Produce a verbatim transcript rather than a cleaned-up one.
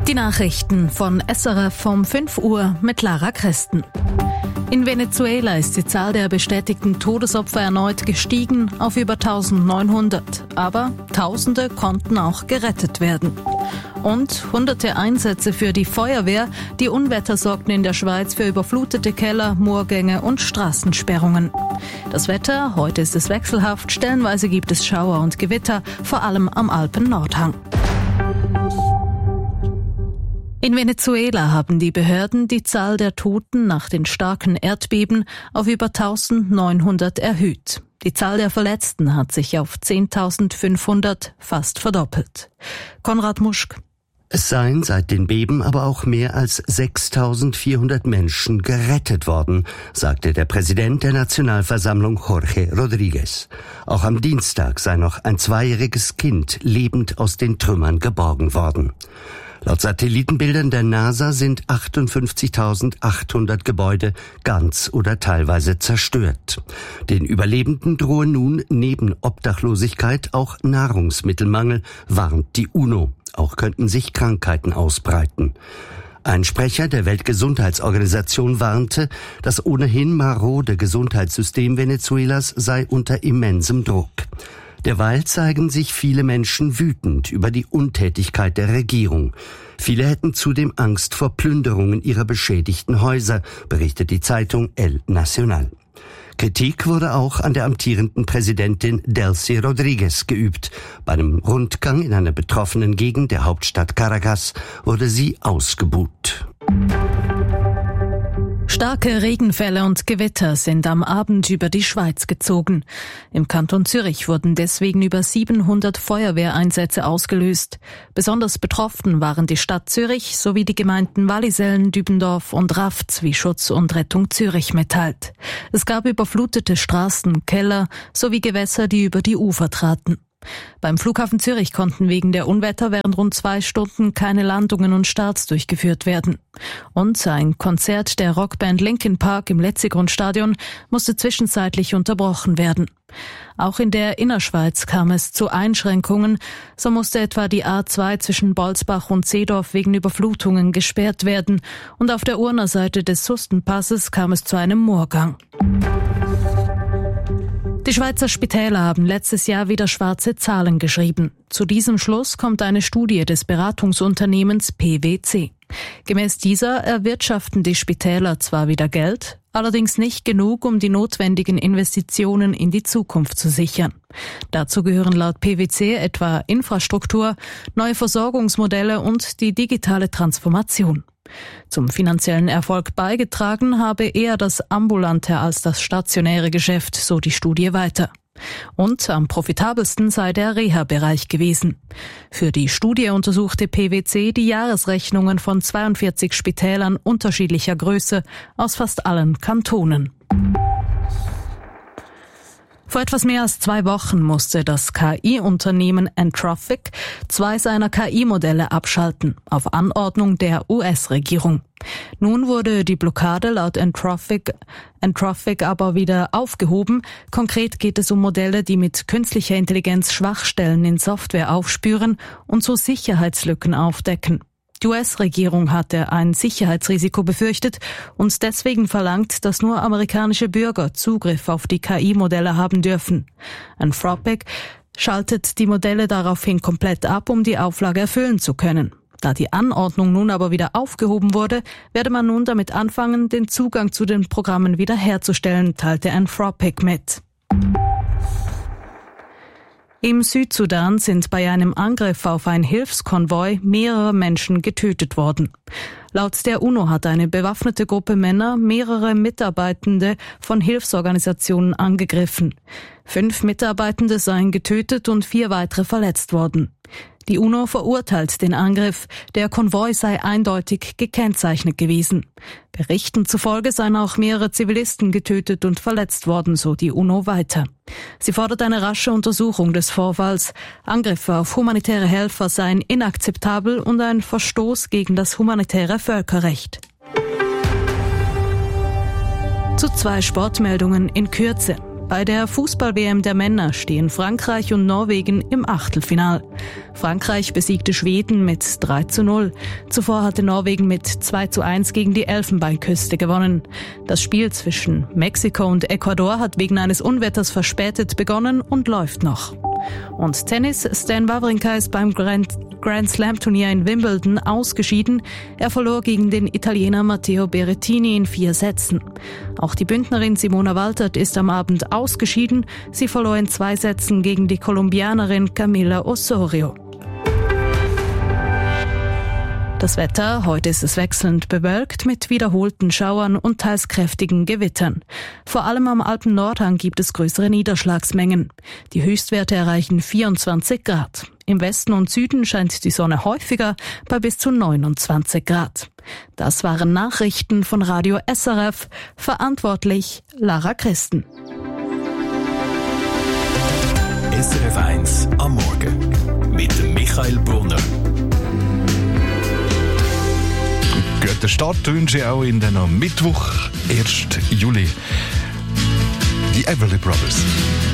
Die Nachrichten von S R F um fünf Uhr mit Lara Christen. In Venezuela ist die Zahl der bestätigten Todesopfer erneut gestiegen auf über eintausendneunhundert. Aber Tausende konnten auch gerettet werden. Und hunderte Einsätze für die Feuerwehr. Die Unwetter sorgten in der Schweiz für überflutete Keller, Moorgänge und Straßensperrungen. Das Wetter, heute ist es wechselhaft, stellenweise gibt es Schauer und Gewitter, vor allem am Alpen-Nordhang. In Venezuela haben die Behörden die Zahl der Toten nach den starken Erdbeben auf über eintausendneunhundert erhöht. Die Zahl der Verletzten hat sich auf zehntausendfünfhundert fast verdoppelt. Konrad Muschk. Es seien seit den Beben aber auch mehr als sechstausendvierhundert Menschen gerettet worden, sagte der Präsident der Nationalversammlung Jorge Rodríguez. Auch am Dienstag sei noch ein zweijähriges Kind lebend aus den Trümmern geborgen worden. Laut Satellitenbildern der NASA sind achtundfünfzigtausendachthundert Gebäude ganz oder teilweise zerstört. Den Überlebenden drohe nun neben Obdachlosigkeit auch Nahrungsmittelmangel, warnt die UNO. Auch könnten sich Krankheiten ausbreiten. Ein Sprecher der Weltgesundheitsorganisation warnte, das ohnehin marode Gesundheitssystem Venezuelas sei unter immensem Druck. Derweil zeigen sich viele Menschen wütend über die Untätigkeit der Regierung. Viele hätten zudem Angst vor Plünderungen ihrer beschädigten Häuser, berichtet die Zeitung El Nacional. Kritik wurde auch an der amtierenden Präsidentin Delcy Rodríguez geübt. Bei einem Rundgang in einer betroffenen Gegend der Hauptstadt Caracas wurde sie ausgebuht. Starke Regenfälle und Gewitter sind am Abend über die Schweiz gezogen. Im Kanton Zürich wurden deswegen über siebenhundert Feuerwehreinsätze ausgelöst. Besonders betroffen waren die Stadt Zürich sowie die Gemeinden Wallisellen, Dübendorf und Rafts, wie Schutz und Rettung Zürich mitteilt. Es gab überflutete Straßen, Keller sowie Gewässer, die über die Ufer traten. Beim Flughafen Zürich konnten wegen der Unwetter während rund zwei Stunden keine Landungen und Starts durchgeführt werden. Und ein Konzert der Rockband Linkin Park im Letzigrund-Stadion musste zwischenzeitlich unterbrochen werden. Auch in der Innerschweiz kam es zu Einschränkungen. So musste etwa die A zwei zwischen Bolsbach und Seedorf wegen Überflutungen gesperrt werden. Und auf der Urner Seite des Sustenpasses kam es zu einem Moorgang. Die Schweizer Spitäler haben letztes Jahr wieder schwarze Zahlen geschrieben. Zu diesem Schluss kommt eine Studie des Beratungsunternehmens P W C. Gemäß dieser erwirtschaften die Spitäler zwar wieder Geld, allerdings nicht genug, um die notwendigen Investitionen in die Zukunft zu sichern. Dazu gehören laut P W C etwa Infrastruktur, neue Versorgungsmodelle und die digitale Transformation. Zum finanziellen Erfolg beigetragen habe eher das ambulante als das stationäre Geschäft, so die Studie weiter. Und am profitabelsten sei der Reha-Bereich gewesen. Für die Studie untersuchte P W C die Jahresrechnungen von zweiundvierzig Spitälern unterschiedlicher Größe aus fast allen Kantonen. Vor etwas mehr als zwei Wochen musste das K I-Unternehmen Anthropic zwei seiner K I-Modelle abschalten, auf Anordnung der U S-Regierung. Nun wurde die Blockade laut Anthropic, Anthropic aber wieder aufgehoben. Konkret geht es um Modelle, die mit künstlicher Intelligenz Schwachstellen in Software aufspüren und so Sicherheitslücken aufdecken. Die U S-Regierung hatte ein Sicherheitsrisiko befürchtet und deswegen verlangt, dass nur amerikanische Bürger Zugriff auf die K I-Modelle haben dürfen. Anthropic schaltet die Modelle daraufhin komplett ab, um die Auflage erfüllen zu können. Da die Anordnung nun aber wieder aufgehoben wurde, werde man nun damit anfangen, den Zugang zu den Programmen wiederherzustellen, teilte Anthropic mit. Im Südsudan sind bei einem Angriff auf ein Hilfskonvoi mehrere Menschen getötet worden. Laut der UNO hat eine bewaffnete Gruppe Männer mehrere Mitarbeitende von Hilfsorganisationen angegriffen. Fünf Mitarbeitende seien getötet und vier weitere verletzt worden. Die UNO verurteilt den Angriff. Der Konvoi sei eindeutig gekennzeichnet gewesen. Berichten zufolge seien auch mehrere Zivilisten getötet und verletzt worden, so die UNO weiter. Sie fordert eine rasche Untersuchung des Vorfalls. Angriffe auf humanitäre Helfer seien inakzeptabel und ein Verstoß gegen das humanitäre Völkerrecht. Zu zwei Sportmeldungen in Kürze. Bei der Fußball-W M der Männer stehen Frankreich und Norwegen im Achtelfinal. Frankreich besiegte Schweden mit drei zu null. Zuvor hatte Norwegen mit zwei zu eins gegen die Elfenbeinküste gewonnen. Das Spiel zwischen Mexiko und Ecuador hat wegen eines Unwetters verspätet begonnen und läuft noch. Und Tennis: Stan Wawrinka ist beim Grand, Grand Slam Turnier in Wimbledon ausgeschieden. Er verlor gegen den Italiener Matteo Berrettini in vier Sätzen. Auch die Bündnerin Simona Waltert ist am Abend ausgeschieden. Sie verlor in zwei Sätzen gegen die Kolumbianerin Camila Osorio. Das Wetter: Heute ist es wechselnd bewölkt mit wiederholten Schauern und teils kräftigen Gewittern. Vor allem am Alpen-Nordhang gibt es größere Niederschlagsmengen. Die Höchstwerte erreichen vierundzwanzig Grad. Im Westen und Süden scheint die Sonne häufiger bei bis zu neunundzwanzig Grad. Das waren Nachrichten von Radio S R F. Verantwortlich Lara Christen. S R F eins am Morgen mit Michael Brunner. Guten Start wünsche ich auch in den Mittwoch, ersten Juli. Die Everly Brothers.